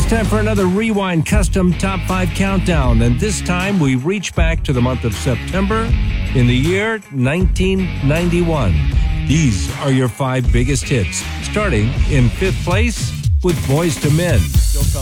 Time for another Rewind Custom Top 5 Countdown, and this time we reach back to the month of September in the year 1991. These are your 5 biggest hits, starting in 5th place with Boyz II Men.